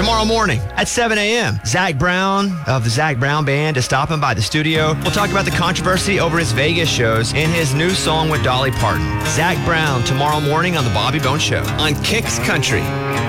tomorrow morning at 7 a.m. Zach Brown of the Zach Brown Band is stopping by the studio. We'll talk about the controversy over his Vegas shows and his new song with Dolly Parton. Zach Brown tomorrow morning on The Bobby Bones Show on Kicks Country.